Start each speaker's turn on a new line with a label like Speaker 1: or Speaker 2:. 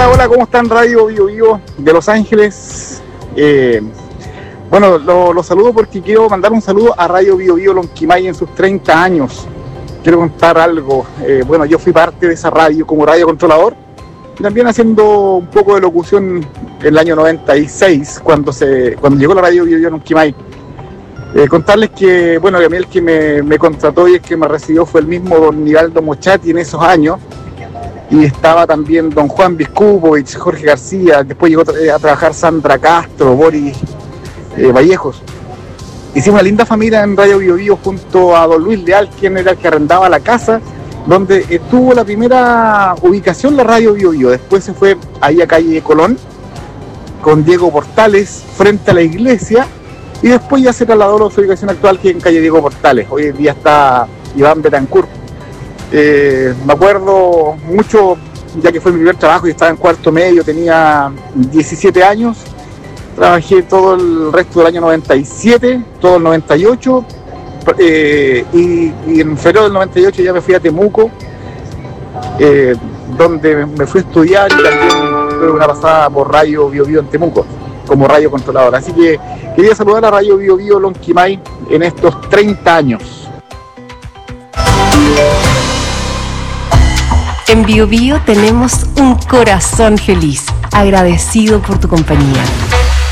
Speaker 1: Hola, ¿cómo están? Radio Bio Bio de Los Ángeles. Bueno, lo saludo porque quiero mandar un saludo a Radio Bio Bio Lonquimay en sus 30 años. Quiero contar algo. Bueno, yo fui parte de esa radio como radiocontrolador y también haciendo un poco de locución en el año 96, cuando llegó la Radio Bio Bio Lonquimay. Contarles que, bueno, a mí el que me contrató y el que me recibió fue el mismo don Nivaldo Mochati en esos años. Y estaba también don Juan Viscupovich, Jorge García, después llegó a trabajar Sandra Castro, Boris Vallejos. Hicimos una linda familia en Radio Bio Bio junto a don Luis Leal, quien era el que arrendaba la casa, donde tuvo la primera ubicación la Radio Bio Bio. Después se fue ahí a calle Colón, con Diego Portales, frente a la iglesia, y después ya se trasladó a su ubicación actual, que es en calle Diego Portales. Hoy en día está Iván Betancourt. Me acuerdo mucho, ya que fue mi primer trabajo y estaba en cuarto medio, tenía 17 años, trabajé todo el resto del año 97, todo el 98, y en febrero del 98 ya me fui a Temuco, donde me fui a estudiar y también tuve una pasada por Radio Bio Bio en Temuco, como radio controlador. Así que quería saludar a Radio Bio Bio Lonquimay en estos 30 años.
Speaker 2: En Bio Bio tenemos un corazón feliz, agradecido por tu compañía.